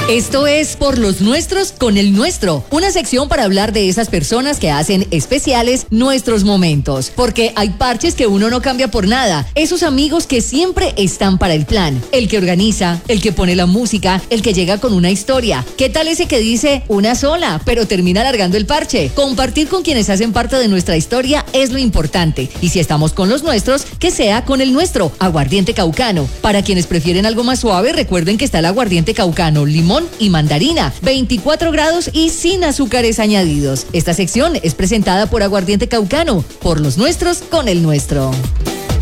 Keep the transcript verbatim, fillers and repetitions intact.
Esto es Por los Nuestros con el Nuestro, una sección para hablar de esas personas que hacen especiales nuestros momentos, porque hay parches que uno no cambia por nada, esos amigos que siempre están para el plan, el que organiza, el que pone la música, el que llega con una historia. ¿Qué tal ese que dice una sola, pero termina alargando el parche? Compartir con quienes hacen parte de nuestra historia es lo importante, y si estamos con los nuestros, que sea con el nuestro, aguardiente caucano. Para quienes prefieren algo más suave, recuerden que está el aguardiente caucano, limón y mandarina, veinticuatro grados y sin azúcares añadidos. Esta sección es presentada por Aguardiente Caucano, por los nuestros con el nuestro.